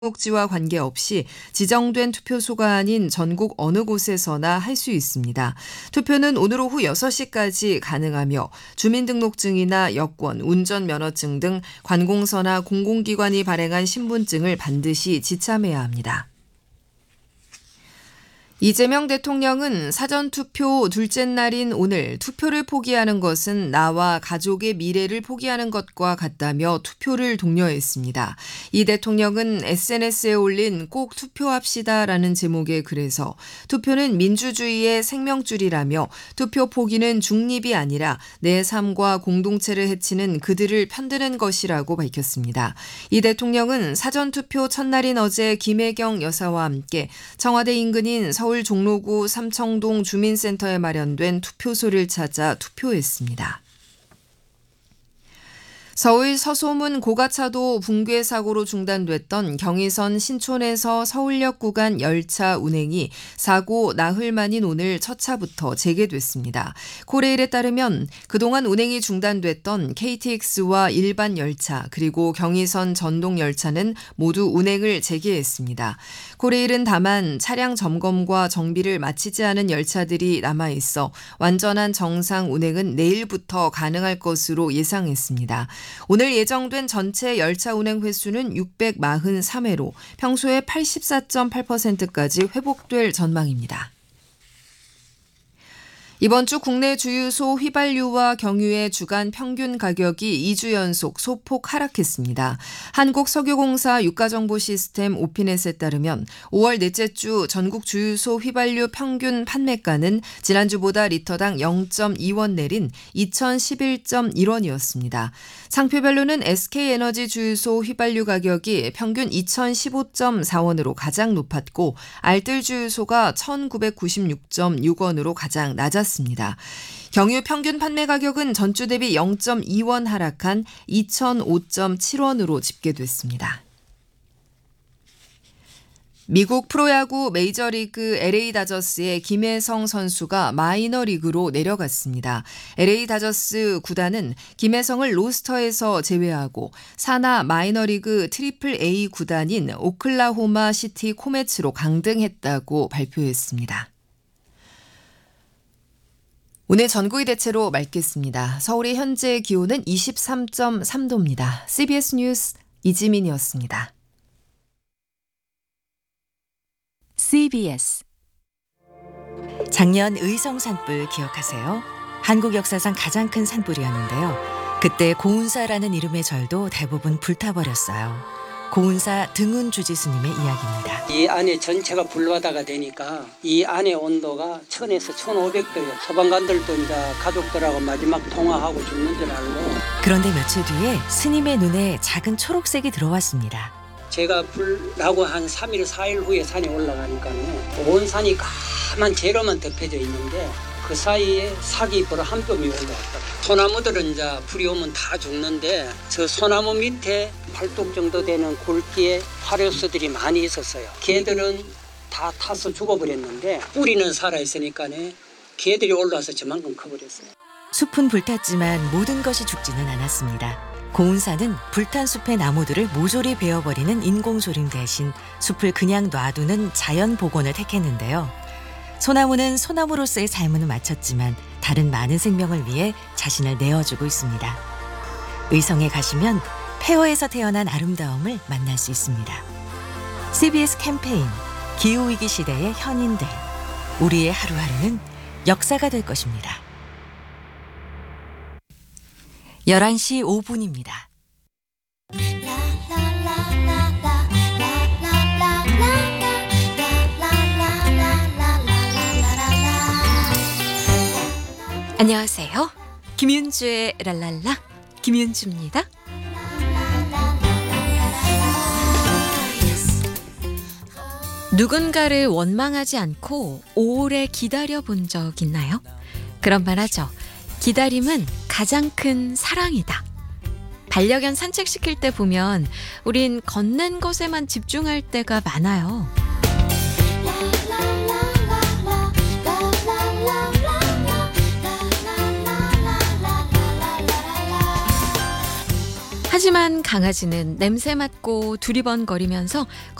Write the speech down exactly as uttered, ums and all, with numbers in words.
목지와 관계없이 지정된 투표소가 아닌 전국 어느 곳에서나 할 수 있습니다. 투표는 오늘 오후 여섯 시까지 가능하며 주민등록증이나 여권, 운전면허증 등 관공서나 공공기관이 발행한 신분증을 반드시 지참해야 합니다. 이재명 대통령은 사전투표 둘째 날인 오늘 투표를 포기하는 것은 나와 가족의 미래를 포기하는 것과 같다며 투표를 독려했습니다. 이 대통령은 에스엔에스에 올린 꼭 투표합시다라는 제목의 글에서 투표는 민주주의의 생명줄이라며 투표 포기는 중립이 아니라 내 삶과 공동체를 해치는 그들을 편드는 것이라고 밝혔습니다. 이 대통령은 사전투표 첫날인 어제 김혜경 여사와 함께 청와대 인근인 서울 서울 종로구 삼청동 주민센터에 마련된 투표소를 찾아 투표했습니다. 서울 서소문 고가차도 붕괴 사고로 중단됐던 경의선 신촌에서 서울역 구간 열차 운행이 사고 나흘 만인 오늘 첫 차부터 재개됐습니다. 코레일에 따르면 그동안 운행이 중단됐던 케이티엑스와 일반 열차 그리고 경의선 전동 열차는 모두 운행을 재개했습니다. 코레일은 다만 차량 점검과 정비를 마치지 않은 열차들이 남아있어 완전한 정상 운행은 내일부터 가능할 것으로 예상했습니다. 오늘 예정된 전체 열차 운행 횟수는 육백사십삼 회로 평소의 팔십사 점 팔 퍼센트까지 회복될 전망입니다. 이번 주 국내 주유소 휘발유와 경유의 주간 평균 가격이 이 주 연속 소폭 하락했습니다. 한국석유공사 유가정보시스템 오피넷에 따르면 오월 넷째 주 전국 주유소 휘발유 평균 판매가는 지난주보다 리터당 영 점 이 원 내린 이천십일 점 일 원이었습니다. 상표별로는 에스케이에너지 주유소 휘발유 가격이 평균 이천십오 점 사 원으로 가장 높았고 알뜰 주유소가 천구백구십육 점 육 원으로 가장 낮았습니다. 경유 평균 판매 가격은 전주 대비 영 점 이 원 하락한 이천오 점 칠 원으로 집계됐습니다. 미국 프로야구 메이저리그 엘에이 다저스의 김혜성 선수가 마이너리그로 내려갔습니다. 엘에이 다저스 구단은 김혜성을 로스터에서 제외하고 산하 마이너리그 트리플 에이 구단인 오클라호마 시티 코메츠로 강등했다고 발표했습니다. 오늘 전국이 대체로 맑겠습니다. 서울의 현재 기온은 이십삼 점 삼 도입니다. 씨비에스 뉴스 이지민이었습니다. 씨비에스 작년 의성 산불 기억하세요? 한국 역사상 가장 큰 산불이었는데요. 그때 고운사라는 이름의 절도 대부분 불타버렸어요. 고운사 등운 주지스님의 이야기입니다. 이 안에 전체가 불바다가 되니까 이 안에 온도가 천에서 천오백 도예요. 소방관들도 이제 가족들하고 마지막 통화하고 죽는 줄 알고. 그런데 며칠 뒤에 스님의 눈에 작은 초록색이 들어왔습니다. 제가 불나고 한 삼 일, 사 일 후에 산에 올라가니까요. 온 산이 까만 재로만 덮여져 있는데 그 사이에 사기잎으로 한 뼘이 올라왔더라고요. 소나무들은 이제 불이 오면 다 죽는데 저 소나무 밑에 팔뚝 정도 되는 굵기의 화료수들이 많이 있었어요. 개들은 다 타서 죽어버렸는데 뿌리는 살아있으니까네 개들이 올라와서 저만큼 커버렸어요. 숲은 불탔지만 모든 것이 죽지는 않았습니다. 고운사는 불탄 숲의 나무들을 모조리 베어버리는 인공조림 대신 숲을 그냥 놔두는 자연 복원을 택했는데요. 소나무는 소나무로서의 삶은 마쳤지만 다른 많은 생명을 위해 자신을 내어주고 있습니다. 의성에 가시면 폐허에서 태어난 아름다움을 만날 수 있습니다. 씨비에스 캠페인 기후위기 시대의 현인들 우리의 하루하루는 역사가 될 것입니다. 열한 시 오 분입니다. 안녕하세요. 김윤주의 랄랄라 김윤주입니다. 누군가를 원망하지 않고 오래 기다려본 적 있나요? 그런 말 하죠. 기다림은 가장 큰 사랑이다. 반려견 산책시킬 때 보면 우린 걷는 것에만 집중할 때가 많아요. 하지만 강아지는 냄새 맡고 두리번거리면서